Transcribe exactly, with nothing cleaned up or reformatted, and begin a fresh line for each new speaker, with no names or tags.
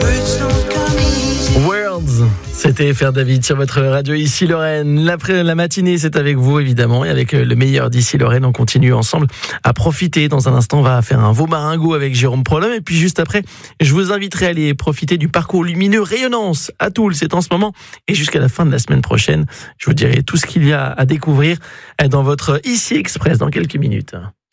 Worlds, c'était Faire David sur votre radio Ici Lorraine. L'après, la matinée, c'est avec vous évidemment et avec le meilleur d'Ici Lorraine. On continue ensemble à profiter. Dans un instant, on va faire un veau maringot avec Jérôme Prolhomme. Et puis juste après, je vous inviterai à aller profiter du parcours lumineux Rayonnance à Toul. C'est en ce moment et jusqu'à la fin de la semaine prochaine. Je vous dirai tout ce qu'il y a à découvrir dans votre Ici Express dans quelques minutes.